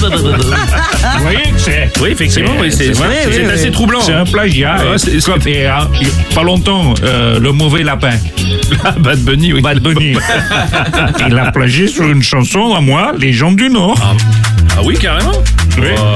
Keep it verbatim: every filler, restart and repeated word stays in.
Vous voyez que c'est... Oui, effectivement, oui, c'est, c'est, vrai, c'est, c'est oui, assez oui. troublant. C'est un plagiat. Ouais, et, c'est- c'est- et, euh, pas longtemps, euh, le mauvais lapin, Bad Bunny, oui. Bad Bunny, il a plagié sur une chanson à moi, Les gens du Nord. Ah oui, carrément. Oui. Oh.